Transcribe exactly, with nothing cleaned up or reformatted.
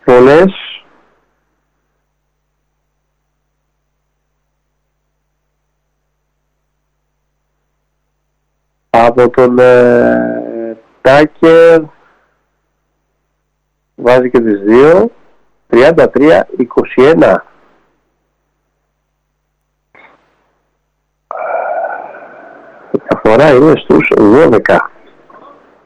πολλές. Από τον ε, Τάκερ βάζει και τις δύο. Τριάντα τρία είκοσι ένα. Η διαφορά είναι στους δώδεκα.